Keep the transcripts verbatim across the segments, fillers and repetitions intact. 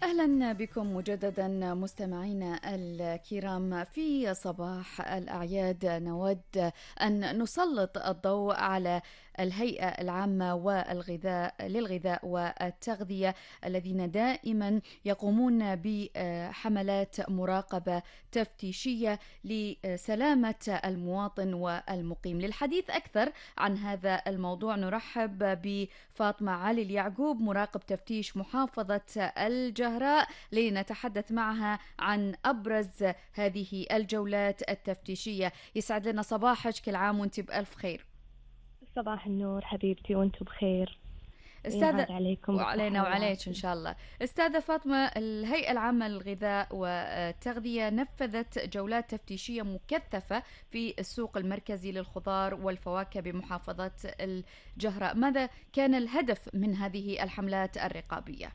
أهلا بكم مجددا مستمعينا الكرام. في صباح الأعياد نود أن نسلط الضوء على الهيئة العامة والغذاء للغذاء والتغذية الذين دائما يقومون بحملات مراقبة تفتيشية لسلامة المواطن والمقيم. للحديث أكثر عن هذا الموضوع نرحب بفاطمة علي اليعقوب، مراقب تفتيش محافظة الجهراء، لنتحدث معها عن أبرز هذه الجولات التفتيشية. يسعد لنا صباحك، كل عام وانت بألف خير. صباح النور حبيبتي وانتم بخير. استاذة عليكم وعلينا وعليك إن شاء الله. استاذة فاطمة، الهيئة العامة للغذاء والتغذية نفذت جولات تفتيشية مكثفة في السوق المركزي للخضار والفواكه بمحافظة الجهراء، ماذا كان الهدف من هذه الحملات الرقابية؟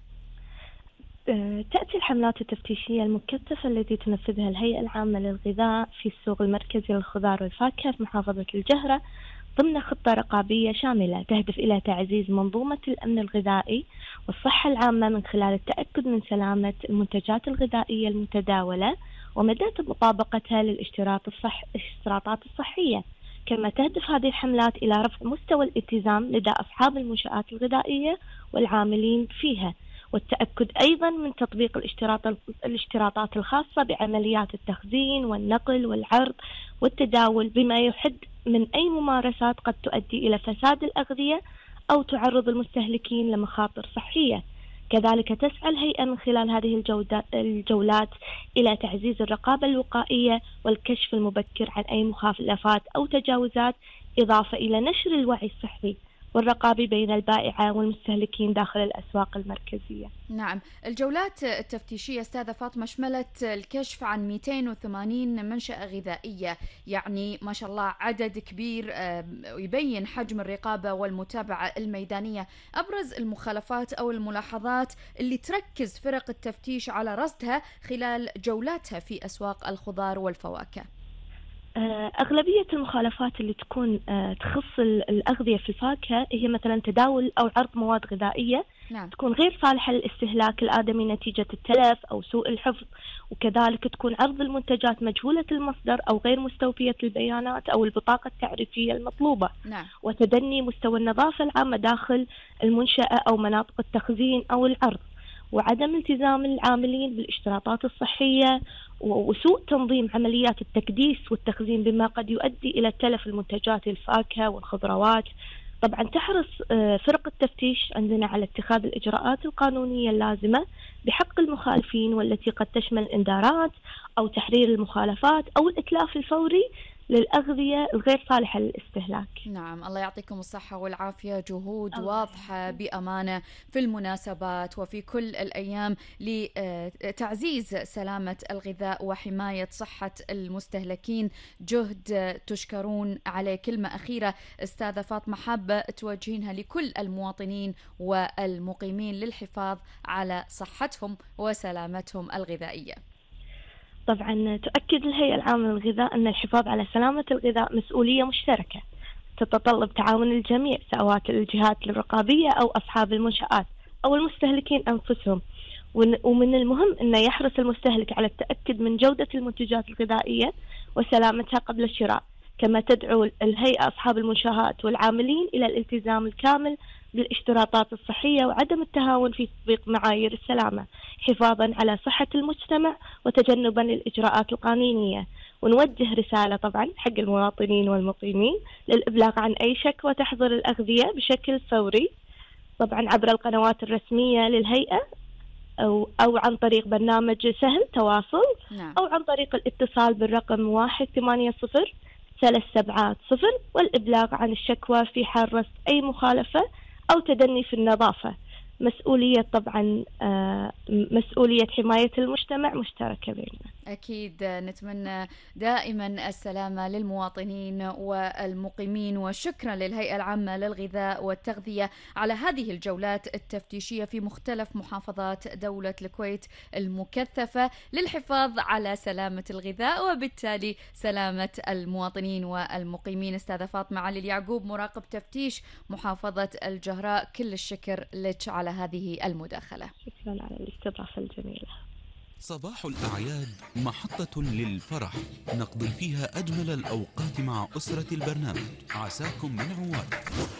تأتي الحملات التفتيشية المكثفة التي تنفذها الهيئة العامة للغذاء في السوق المركزي للخضار والفاكهة في محافظة الجهراء ضمن خطة رقابية شاملة تهدف إلى تعزيز منظومة الأمن الغذائي والصحة العامة من خلال التأكد من سلامة المنتجات الغذائية المتداولة ومدى مطابقتها للاشتراط الصح... الاشتراطات الصحية. كما تهدف هذه الحملات إلى رفع مستوى الالتزام لدى أصحاب المنشآت الغذائية والعاملين فيها، والتأكد أيضا من تطبيق الاشتراط الاشتراطات الخاصة بعمليات التخزين والنقل والعرض والتداول، بما يحد من أي ممارسات قد تؤدي إلى فساد الأغذية أو تعرض المستهلكين لمخاطر صحية. كذلك تسعى الهيئة من خلال هذه الجولات إلى تعزيز الرقابة الوقائية والكشف المبكر عن أي مخالفات أو تجاوزات، إضافة إلى نشر الوعي الصحي والرقابة بين البائعة والمستهلكين داخل الأسواق المركزية. نعم، الجولات التفتيشية أستاذة فاطمة شملت الكشف عن مئتين وثمانين منشأة غذائية، يعني ما شاء الله عدد كبير يبين حجم الرقابة والمتابعة الميدانية. أبرز المخالفات أو الملاحظات اللي تركز فرق التفتيش على رصدها خلال جولاتها في أسواق الخضار والفواكه؟ أغلبية المخالفات اللي تكون تخص الأغذية في الفاكهة هي مثلا تداول أو عرض مواد غذائية نعم. تكون غير صالحة للاستهلاك الآدمي نتيجة التلف أو سوء الحفظ، وكذلك تكون عرض المنتجات مجهولة المصدر أو غير مستوفية البيانات أو البطاقة التعريفية المطلوبة نعم. وتدني مستوى النظافة العامة داخل المنشأة أو مناطق التخزين أو العرض، وعدم التزام العاملين بالاشتراطات الصحية، وسوء تنظيم عمليات التكديس والتخزين بما قد يؤدي إلى تلف المنتجات الفاكهة والخضروات. طبعا تحرص فرق التفتيش عندنا على اتخاذ الإجراءات القانونية اللازمة بحق المخالفين، والتي قد تشمل الإنذارات أو تحرير المخالفات أو الإتلاف الفوري للأغذية الغير صالحة للاستهلاك. نعم، الله يعطيكم الصحة والعافية، جهود واضحة بأمانة في المناسبات وفي كل الأيام لتعزيز سلامة الغذاء وحماية صحة المستهلكين، جهد تشكرون عليه. كلمة أخيرة أستاذة فاطمة حابة توجهينها لكل المواطنين والمقيمين للحفاظ على صحتهم وسلامتهم الغذائية؟ طبعا تؤكد الهيئة العامة للغذاء أن الحفاظ على سلامة الغذاء مسؤولية مشتركة تتطلب تعاون الجميع، سواء الجهات الرقابية أو أصحاب المنشآت أو المستهلكين أنفسهم. ومن المهم أن يحرص المستهلك على التأكد من جودة المنتجات الغذائية وسلامتها قبل الشراء. كما تدعو الهيئة أصحاب المنشآت والعاملين إلى الالتزام الكامل بالاشتراطات الصحية وعدم التهاون في تطبيق معايير السلامة، حفاظا على صحة المجتمع وتجنبا للإجراءات القانونية. ونوجه رسالة طبعا حق المواطنين والمقيمين للإبلاغ عن أي شكوى تحظر الأغذية بشكل فوري، طبعا عبر القنوات الرسمية للهيئة أو, أو عن طريق برنامج سهل تواصل نعم. أو عن طريق الاتصال بالرقم واحد ثمانية صفر ثلاث سبعات صفر والإبلاغ عن الشكوى في حال رصد أي مخالفة أو تدني في النظافة. مسؤولية طبعا مسؤولية حماية المجتمع مشتركة بيننا. أكيد نتمنى دائما السلامة للمواطنين والمقيمين، وشكرا للهيئة العامة للغذاء والتغذية على هذه الجولات التفتيشية في مختلف محافظات دولة الكويت المكثفة للحفاظ على سلامة الغذاء وبالتالي سلامة المواطنين والمقيمين. أستاذة فاطمة علي اليعقوب، مراقب تفتيش محافظة الجهراء، كل الشكر لك على هذه المداخلة. شكرا على الاستضافة الجميلة. صباح الأعياد محطة للفرح نقضي فيها أجمل الأوقات مع أسرة البرنامج. عساكم من عواد.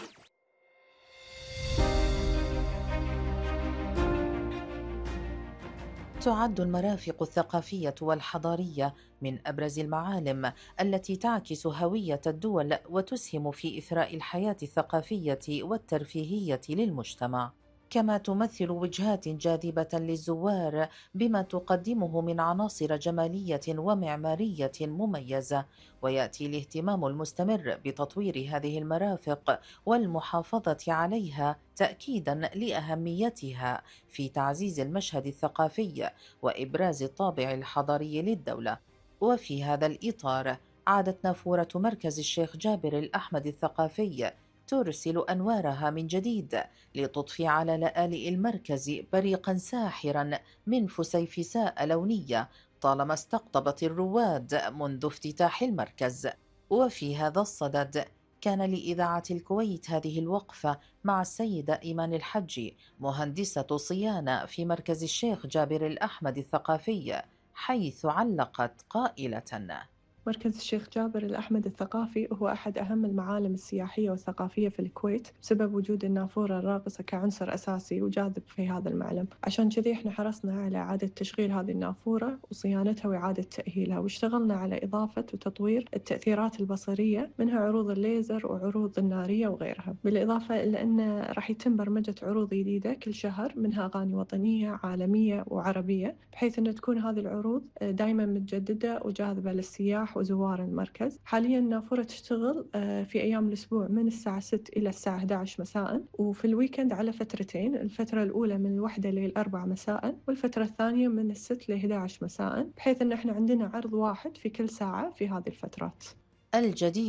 تعد المرافق الثقافية والحضارية من أبرز المعالم التي تعكس هوية الدول وتسهم في إثراء الحياة الثقافية والترفيهية للمجتمع، كما تمثل وجهات جاذبة للزوار بما تقدمه من عناصر جمالية ومعمارية مميزة. ويأتي الاهتمام المستمر بتطوير هذه المرافق والمحافظة عليها تأكيدا لأهميتها في تعزيز المشهد الثقافي وإبراز الطابع الحضاري للدولة. وفي هذا الإطار عادت نافورة مركز الشيخ جابر الأحمد الثقافي ترسل أنوارها من جديد لتضفي على لآلئ المركز بريقا ساحرا من فسيفساء لونية طالما استقطبت الرواد منذ افتتاح المركز. وفي هذا الصدد كان لإذاعة الكويت هذه الوقفة مع السيدة إيمان الحجي مهندسة صيانة في مركز الشيخ جابر الأحمد الثقافي، حيث علقت قائلة: مركز الشيخ جابر الأحمد الثقافي هو أحد أهم المعالم السياحية والثقافية في الكويت بسبب وجود النافورة الراقصة كعنصر أساسي وجاذب في هذا المعلم. عشان كذي إحنا حرصنا على إعادة تشغيل هذه النافورة وصيانتها وإعادة تأهيلها، واشتغلنا على إضافة وتطوير التأثيرات البصرية منها عروض الليزر وعروض النارية وغيرها، بالإضافة إلى أن راح يتم برمجة عروض جديدة كل شهر منها أغاني وطنية عالمية وعربية، بحيث أن تكون هذه العروض دائما متجددة وجاذبة للسياح وزوار المركز. حاليا النافورة تشتغل في أيام الأسبوع من الساعة ستة إلى الساعة إحدى عشر مساء، وفي الويكند على فترتين، الفترة الأولى من الوحدة للأربع مساء والفترة الثانية من الست لإحدى عشر مساء، بحيث أن احنا عندنا عرض واحد في كل ساعة في هذه الفترات. الجديد